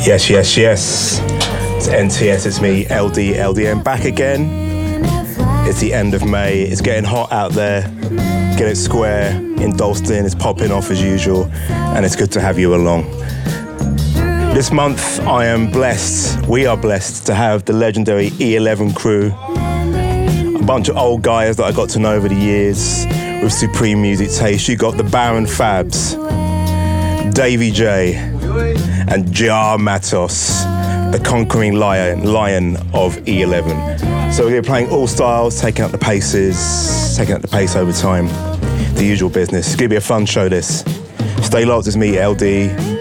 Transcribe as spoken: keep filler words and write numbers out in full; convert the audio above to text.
Yes, yes, yes. It's N T S, it's me, L D, L D M, back again. It's the end of May, it's getting hot out there. Get It Square in Dalston is popping off as usual, and it's good to have you along. This month I am blessed, we are blessed to have the legendary E eleven crew. A bunch of old guys that I got to know over the years with supreme music taste. You got the Baron Fabs, Davey J, and Jar Matos, the conquering lion, lion of E eleven. So we're playing all styles, taking up the paces, taking up the pace over time. The usual business. It's gonna be a fun show this. Stay locked, it's me, L D.